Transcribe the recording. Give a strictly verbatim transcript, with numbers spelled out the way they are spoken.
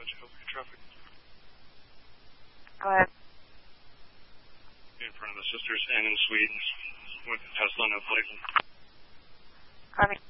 traffic. Go ahead. In front of the sisters and in suite with Tesla, no plate. Copy.